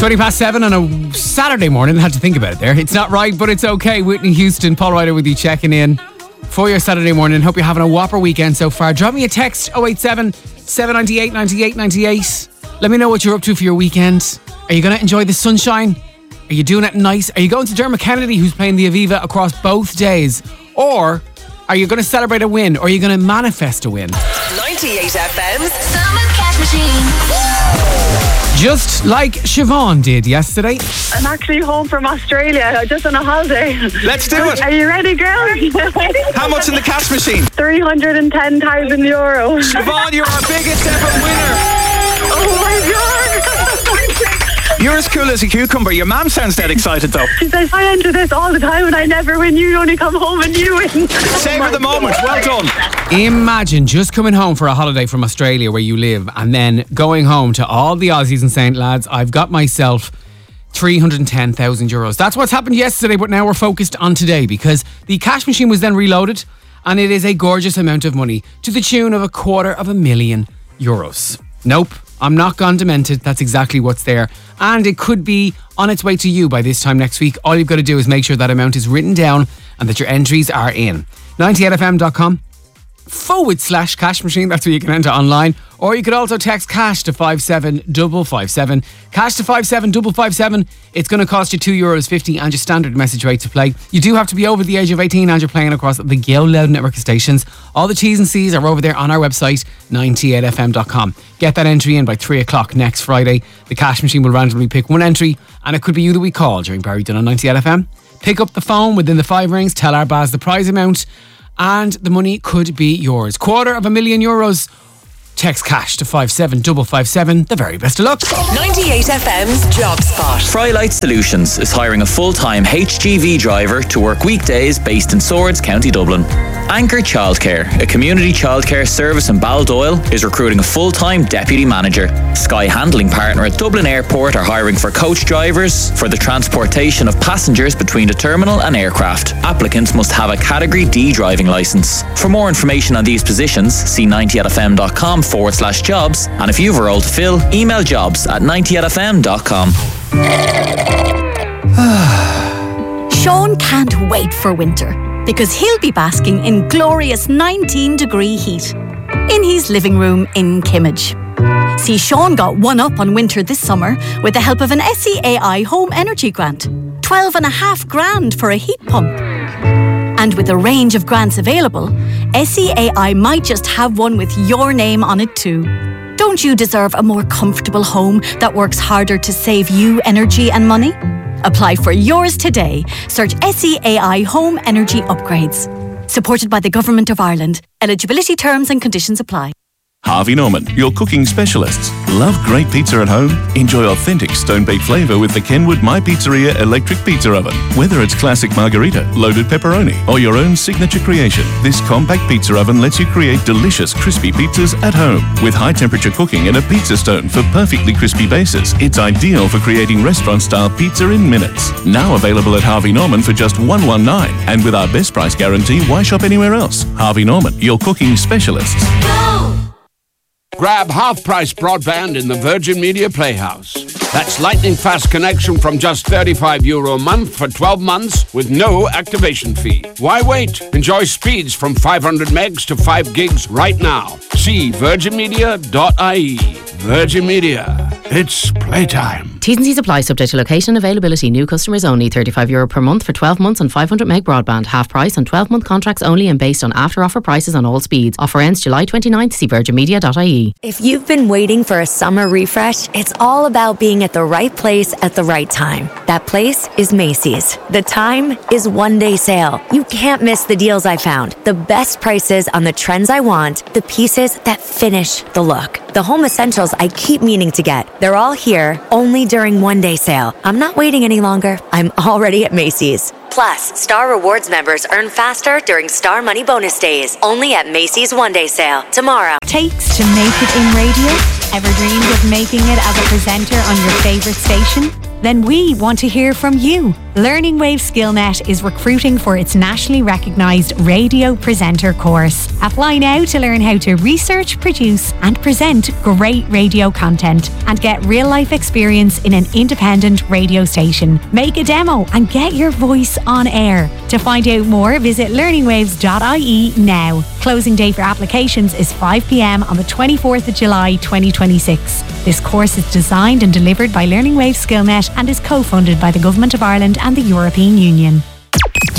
7:20 on a Saturday morning. I had to think about it there. It's not right, but it's okay. Whitney Houston, Paul Ryder with you checking in for your Saturday morning. Hope you're having a whopper weekend so far. Drop me a text 087 798 98 98. Let me know what you're up to for your weekend. Are you going to enjoy the sunshine? Are you doing it nice? Are you going to Dermot Kennedy, who's playing the Aviva across both days? Or are you going to celebrate a win? Or are you going to manifest a win? 98 FM's Summer Cash Machine. Just like Siobhan did yesterday. I'm actually home from Australia, just on a holiday. Let's do it. Are you ready, girl? How much in the cash machine? €310,000. Siobhan, you're our biggest ever winner. Oh my God. You're as cool as a cucumber. Your mum sounds dead excited though. She says, I enter this all the time and I never win. You only come home and you win. Savour the moment. Well done. Imagine just coming home for a holiday from Australia where you live and then going home to all the Aussies and saying, lads, I've got myself €310,000. That's what's happened yesterday, but now we're focused on today because the cash machine was then reloaded and it is a gorgeous amount of money to the tune of €250,000. Nope, I'm not gone demented. That's exactly what's there. And it could be on its way to you by this time next week. All you've got to do is make sure that amount is written down and that your entries are in. 98fm.com/cash machine. That's where you can enter online. Or you could also text cash to 57557. Cash to 57557. It's going to cost you €2.50 and your standard message rate to play. You do have to be over the age of 18 and you're playing across the Gail Loud network of stations. All the T's and C's are over there on our website, 98fm.com. Get that entry in by 3 o'clock next Friday. The cash machine will randomly pick one entry and it could be you that we call during Barry Dunn on 98FM. Pick up the phone within the 5 rings, tell our Baz the prize amount, and the money could be yours. €250,000. Text cash to 57557. The very best of luck. 98 FM's Job Spot. Frylight Solutions is hiring a full-time HGV driver to work weekdays based in Swords, County Dublin. Anchor Childcare, a community childcare service in Baldoyle, is recruiting a full-time deputy manager. Sky Handling Partner at Dublin Airport are hiring for coach drivers for the transportation of passengers between the terminal and aircraft. Applicants must have a Category D driving licence. For more information on these positions, see 98fm.com/jobs, and if you've a role to fill, email jobs@98fm.com. Sean can't wait for winter because he'll be basking in glorious 19-degree heat in his living room in Kimmage. See, Sean got one up on winter this summer with the help of an SEAI Home Energy Grant. 12.5 grand for a heat pump. And with a range of grants available, SEAI might just have one with your name on it too. Don't you deserve a more comfortable home that works harder to save you energy and money? Apply for yours today. Search SEAI Home Energy Upgrades. Supported by the Government of Ireland. Eligibility terms and conditions apply. Harvey Norman, your cooking specialists. Love great pizza at home? Enjoy authentic stone-baked flavour with the Kenwood My Pizzeria electric pizza oven. Whether it's classic margherita, loaded pepperoni, or your own signature creation, this compact pizza oven lets you create delicious crispy pizzas at home. With high-temperature cooking and a pizza stone for perfectly crispy bases, it's ideal for creating restaurant-style pizza in minutes. Now available at Harvey Norman for just $119, and with our best price guarantee, why shop anywhere else? Harvey Norman, your cooking specialists. Grab half-price broadband in the Virgin Media Playhouse. That's lightning-fast connection from just €35 a month for 12 months with no activation fee. Why wait? Enjoy speeds from 500 megs to 5 gigs right now. See virginmedia.ie. Virgin Media. It's playtime. T's and C's apply, subject to location availability. New customers only. €35 per month for 12 months and 500 meg broadband. Half price on 12-month contracts only and based on after-offer prices on all speeds. Offer ends July 29th. See virginmedia.ie. If you've been waiting for a summer refresh, it's all about being at the right place at the right time. That place is Macy's. The time is one-day sale. You can't miss the deals I found. The best prices on the trends I want. The pieces that finish the look. The home essentials I keep meaning to get. They're all here, only during one-day sale. I'm not waiting any longer. I'm already at Macy's. Plus, Star Rewards members earn faster during Star Money Bonus Days. Only at Macy's one-day sale. Tomorrow. Takes to make it in radio? Ever dreamed of making it as a presenter on your favourite station? Then we want to hear from you. Learning Waves SkillNet is recruiting for its nationally recognised radio presenter course. Apply now to learn how to research, produce and present great radio content and get real-life experience in an independent radio station. Make a demo and get your voice on air. To find out more, visit learningwaves.ie now. Closing date for applications is 5 p.m. on the 24th of July 2026. This course is designed and delivered by Learning Waves SkillNet and is co-funded by the Government of Ireland and the European Union.